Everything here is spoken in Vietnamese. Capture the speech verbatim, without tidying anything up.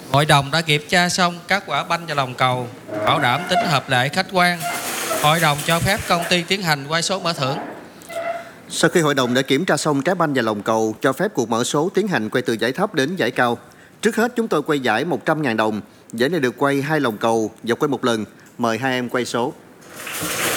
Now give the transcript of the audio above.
Hội đồng đã kiểm tra xong các quả banh và lòng cầu, bảo đảm tính hợp lệ khách quan. Hội đồng cho phép công ty tiến hành quay số mở thưởng. Sau khi hội đồng đã kiểm tra xong trái banh và lòng cầu, cho phép cuộc mở số tiến hành quay từ giải thấp đến giải cao. Trước hết chúng tôi quay giải một trăm nghìn đồng. Giải này được quay hai lòng cầu và quay một lần. Mời hai em quay số.